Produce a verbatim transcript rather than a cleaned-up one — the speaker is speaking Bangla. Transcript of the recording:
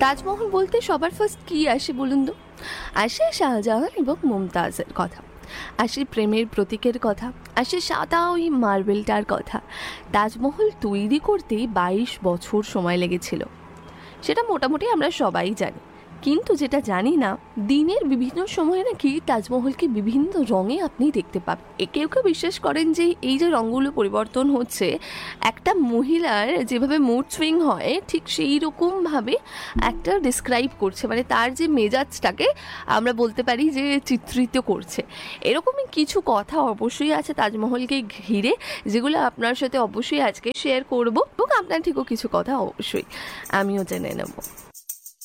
তাজমহল বলতে সবার ফার্স্ট কি আসে বলুন তো? আসে শাহজাহান এবং মুমতাজের কথা, আসে প্রেমের প্রতীকের কথা, আসে সাদা ওই মার্বেলটার কথা। তাজমহল তৈরি করতেই বাইশ বছর সময় লেগেছিল, সেটা মোটামুটি আমরা সবাই জানি। কিন্তু যেটা জানি না, দিনের বিভিন্ন সময়ে নাকি তাজমহলকে বিভিন্ন রঙে আপনি দেখতে পাবেন। কেউ কেউ বিশ্বাস করেন যে এই যে রঙগুলো পরিবর্তন হচ্ছে, একটা মহিলার যেভাবে মুড সুইং হয় ঠিক সেই রকমভাবে একটা ডিসক্রাইব করছে, মানে তার যে মেজাজটাকে আমরা বলতে পারি যে চিত্রিত করছে। এরকমই কিছু কথা অবশ্যই আছে তাজমহলকে ঘিরে, যেগুলো আপনার সাথে অবশ্যই আজকে শেয়ার করবো, এবং আপনার থেকেও কিছু কথা অবশ্যই আমিও জেনে নেব।